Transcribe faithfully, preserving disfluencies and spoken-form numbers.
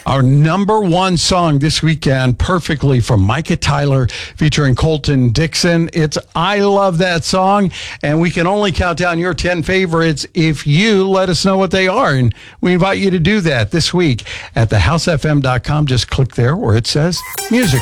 Our number one song this weekend, perfectly from Micah Tyler, featuring Colton Dixon. It's I Love That Song, and we can only count down your ten favorites if you let us know what they are. And we invite you to do that this week at the house f m dot com. Just click there where it says music.